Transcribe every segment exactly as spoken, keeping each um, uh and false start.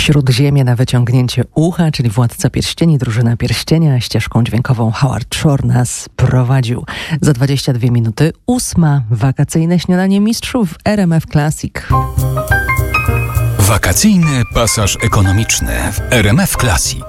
Śródziemie na wyciągnięcie ucha, czyli Władca Pierścieni, Drużyna Pierścienia, ścieżką dźwiękową Howard Shore nas prowadził. Za dwadzieścia dwie minuty ósma wakacyjne śniadanie mistrzów w R M F Classic. Wakacyjny pasaż ekonomiczny w R M F Classic.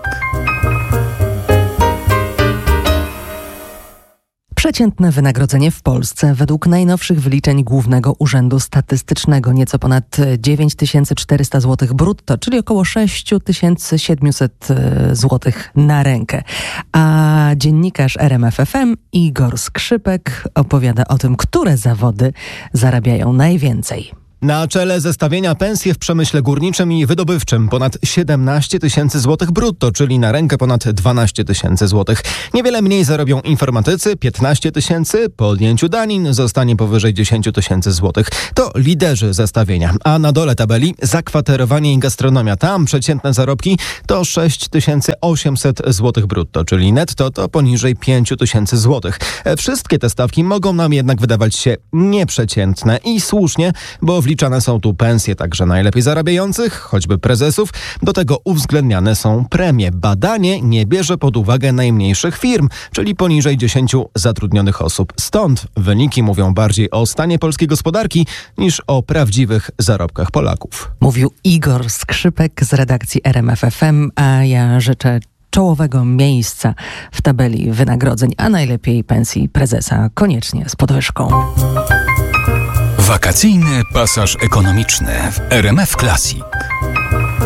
Przeciętne wynagrodzenie w Polsce według najnowszych wyliczeń Głównego Urzędu Statystycznego nieco ponad dziewięć tysięcy czterysta złotych brutto, czyli około sześć tysięcy siedemset złotych na rękę. A dziennikarz R M F F M Igor Skrzypek opowiada o tym, które zawody zarabiają najwięcej. Na czele zestawienia pensje w przemyśle górniczym i wydobywczym ponad siedemnaście tysięcy złotych brutto, czyli na rękę ponad dwanaście tysięcy złotych. Niewiele mniej zarobią informatycy, piętnaście tysięcy, po odjęciu danin zostanie powyżej dziesięć tysięcy złotych. To liderzy zestawienia. A na dole tabeli zakwaterowanie i gastronomia. Tam przeciętne zarobki to sześć tysięcy osiemset złotych brutto, czyli netto to poniżej pięć tysięcy złotych. Wszystkie te stawki mogą nam jednak wydawać się nieprzeciętne i słusznie, bo wliczane są tu pensje także najlepiej zarabiających, choćby prezesów. Do tego uwzględniane są premie. Badanie nie bierze pod uwagę najmniejszych firm, czyli poniżej dziesięciu zatrudnionych osób. Stąd wyniki mówią bardziej o stanie polskiej gospodarki niż o prawdziwych zarobkach Polaków. Mówił Igor Skrzypek z redakcji R M F F M, a ja życzę czołowego miejsca w tabeli wynagrodzeń, a najlepiej pensji prezesa, koniecznie z podwyżką. Wakacyjny pasaż ekonomiczny w R M F Classic.